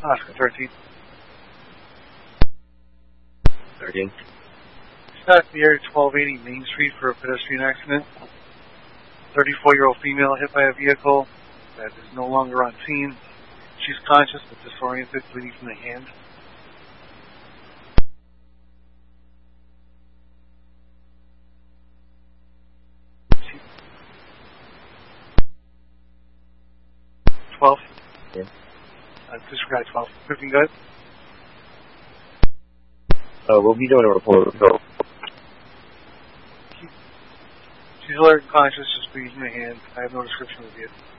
Oscar 13. 13. Stop the area 1280 Main Street for a pedestrian accident. 34-year-old female hit by a vehicle that is no longer on scene. She's conscious but disoriented, bleeding from the hand. Yeah. Disregard 12. Looking good? We'll be doing a report. So. She's alert and conscious, just bleeding from the hand. I have no description of it yet.